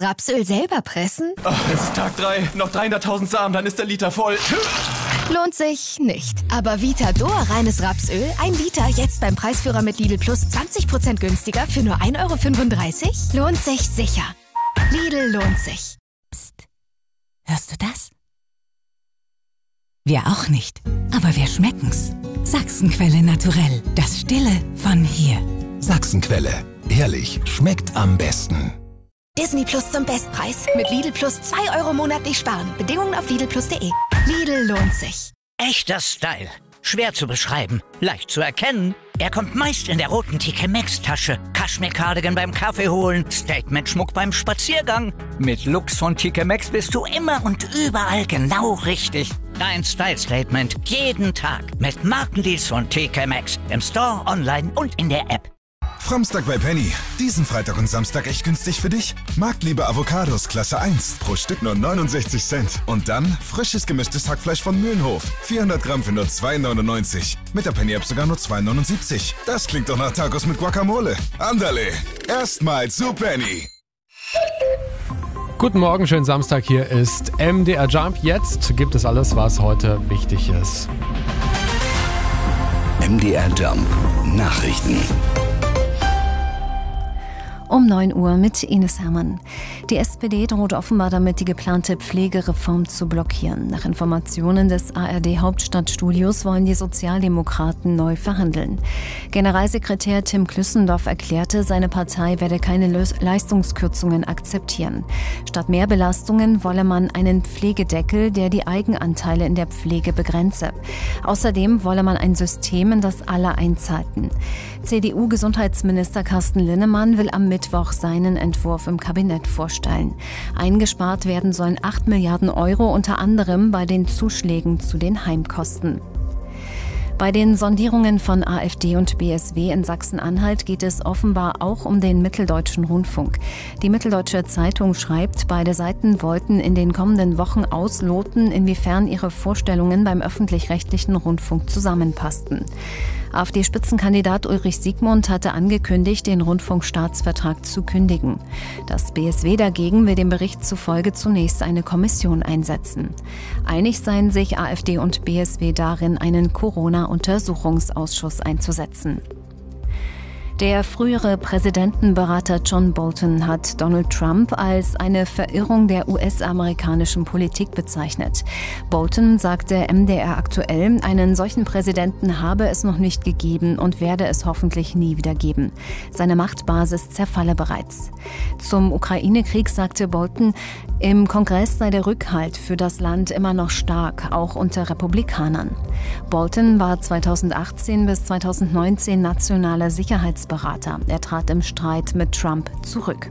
Rapsöl selber pressen? Oh, es ist Tag 3, noch 300.000 Samen, dann ist der Liter voll. Lohnt sich nicht. Aber Vitador reines Rapsöl, 1 Liter, jetzt beim Preisführer mit Lidl Plus 20% günstiger für nur 1,35 €? Lohnt sich sicher. Lidl lohnt sich. Psst. Hörst du das? Wir auch nicht, aber wir schmecken's. Sachsenquelle naturell, das Stille von hier. Sachsenquelle, ehrlich, schmeckt am besten. Disney Plus zum Bestpreis. Mit Lidl Plus 2 € monatlich sparen. Bedingungen auf lidlplus.de. Lidl lohnt sich. Echter Style. Schwer zu beschreiben, leicht zu erkennen. Er kommt meist in der roten TK Maxx-Tasche. Kaschmir-Cardigan beim Kaffee holen, Statement-Schmuck beim Spaziergang. Mit Looks von TK Maxx bist du immer und überall genau richtig. Dein Style-Statement jeden Tag mit Markendeals von TK Maxx. Im Store, online und in der App. Framstag bei Penny. Diesen Freitag und Samstag echt günstig für dich? Marktliebe Avocados Klasse 1. Pro Stück nur 69 Cent. Und dann frisches gemischtes Hackfleisch von Mühlenhof. 400 Gramm für nur 2,99. Mit der Penny-App sogar nur 2,79. Das klingt doch nach Tacos mit Guacamole. Andale, erstmal zu Penny. Guten Morgen, schönen Samstag. Hier ist MDR Jump. Jetzt gibt es alles, was heute wichtig ist. MDR Jump. Nachrichten. Um 9 Uhr mit Ines Hermann. Die SPD droht offenbar damit, die geplante Pflegereform zu blockieren. Nach Informationen des ARD-Hauptstadtstudios wollen die Sozialdemokraten neu verhandeln. Generalsekretär Tim Klüssendorf erklärte, seine Partei werde keine Leistungskürzungen akzeptieren. Statt mehr Belastungen wolle man einen Pflegedeckel, der die Eigenanteile in der Pflege begrenze. Außerdem wolle man ein System, in das alle einzahlten. CDU-Gesundheitsminister Carsten Linnemann will am Mittwoch seinen Entwurf im Kabinett vorstellen. Eingespart werden sollen 8 Milliarden Euro, unter anderem bei den Zuschlägen zu den Heimkosten. Bei den Sondierungen von AfD und BSW in Sachsen-Anhalt geht es offenbar auch um den Mitteldeutschen Rundfunk. Die Mitteldeutsche Zeitung schreibt, beide Seiten wollten in den kommenden Wochen ausloten, inwiefern ihre Vorstellungen beim öffentlich-rechtlichen Rundfunk zusammenpassten. AfD-Spitzenkandidat Ulrich Siegmund hatte angekündigt, den Rundfunkstaatsvertrag zu kündigen. Das BSW dagegen will dem Bericht zufolge zunächst eine Kommission einsetzen. Einig seien sich AfD und BSW darin, einen Corona-Untersuchungsausschuss einzusetzen. Der frühere Präsidentenberater John Bolton hat Donald Trump als eine Verirrung der US-amerikanischen Politik bezeichnet. Bolton sagte MDR aktuell, einen solchen Präsidenten habe es noch nicht gegeben und werde es hoffentlich nie wieder geben. Seine Machtbasis zerfalle bereits. Zum Ukraine-Krieg sagte Bolton, im Kongress sei der Rückhalt für das Land immer noch stark, auch unter Republikanern. Bolton war 2018 bis 2019 nationaler Sicherheitsberater. Er trat im Streit mit Trump zurück.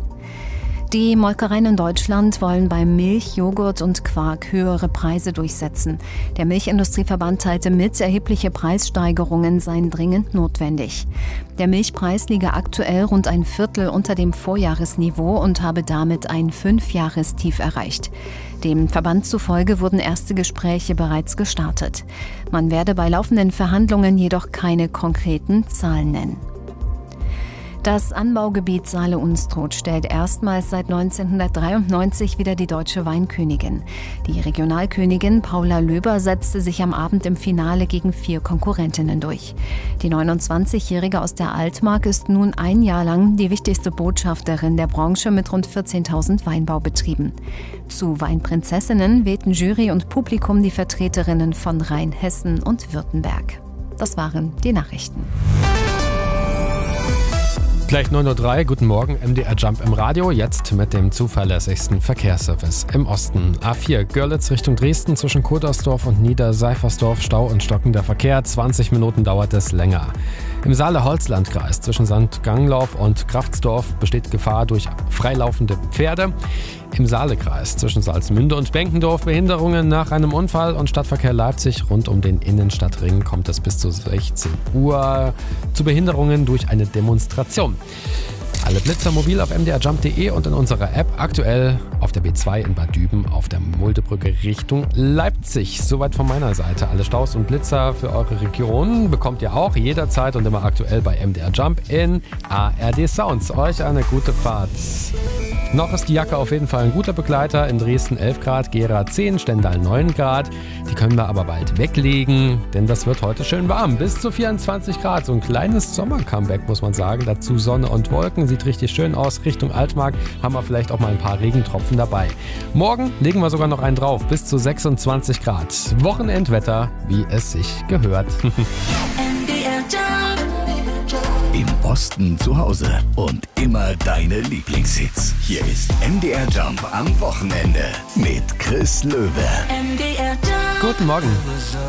Die Molkereien in Deutschland wollen bei Milch, Joghurt und Quark höhere Preise durchsetzen. Der Milchindustrieverband teilte mit, erhebliche Preissteigerungen seien dringend notwendig. Der Milchpreis liege aktuell rund ein Viertel unter dem Vorjahresniveau und habe damit ein 5-Jahrestief erreicht. Dem Verband zufolge wurden erste Gespräche bereits gestartet. Man werde bei laufenden Verhandlungen jedoch keine konkreten Zahlen nennen. Das Anbaugebiet Saale-Unstrut stellt erstmals seit 1993 wieder die deutsche Weinkönigin. Die Regionalkönigin Paula Löber setzte sich am Abend im Finale gegen 4 Konkurrentinnen durch. Die 29-Jährige aus der Altmark ist nun ein Jahr lang die wichtigste Botschafterin der Branche mit rund 14.000 Weinbaubetrieben. Zu Weinprinzessinnen wählten Jury und Publikum die Vertreterinnen von Rheinhessen und Württemberg. Das waren die Nachrichten. Gleich 9:03 Uhr, guten Morgen, MDR Jump im Radio, jetzt mit dem zuverlässigsten Verkehrsservice im Osten. A4 Görlitz Richtung Dresden zwischen Kodersdorf und Niederseifersdorf, Stau und stockender Verkehr, 20 Minuten dauert es länger. Im Saale-Holzland-Kreis zwischen St. Ganglauf und Kraftsdorf besteht Gefahr durch freilaufende Pferde. Im Saalekreis zwischen Salzmünde und Benkendorf Behinderungen nach einem Unfall und Stadtverkehr Leipzig rund um den Innenstadtring kommt es bis zu 16 Uhr zu Behinderungen durch eine Demonstration. Alle Blitzer mobil auf mdrjump.de und in unserer App, aktuell auf der B2 in Bad Düben auf der Muldebrücke Richtung Leipzig. Soweit von meiner Seite. Alle Staus und Blitzer für eure Region bekommt ihr auch jederzeit und immer aktuell bei MDR Jump in ARD Sounds. Euch eine gute Fahrt. Noch ist die Jacke auf jeden Fall ein guter Begleiter. In Dresden 11 Grad, Gera 10, Stendal 9 Grad. Die können wir aber bald weglegen, denn das wird heute schön warm. Bis zu 24 Grad. So ein kleines Sommer-Comeback, muss man sagen. Dazu Sonne und Wolken. Sieht richtig schön aus. Richtung Altmark haben wir vielleicht auch mal ein paar Regentropfen dabei. Morgen legen wir sogar noch einen drauf. Bis zu 26 Grad. Wochenendwetter, wie es sich gehört. Im Osten zu Hause und immer deine Lieblingshits. Hier ist MDR Jump am Wochenende mit Chris Löwe. Guten Morgen.